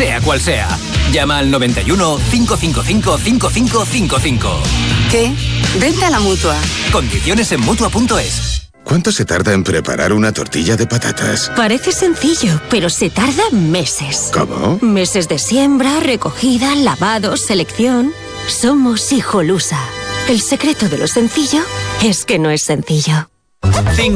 sea cual sea. Llama al 91 555 5555. ¿Qué? Vente a la Mutua. Condiciones en Mutua.es. ¿Cuánto se tarda en preparar una tortilla de patatas? Parece sencillo, pero se tarda meses. ¿Cómo? Meses de siembra, recogida, lavado, selección. Somos Hijolusa. El secreto de lo sencillo es que no es sencillo.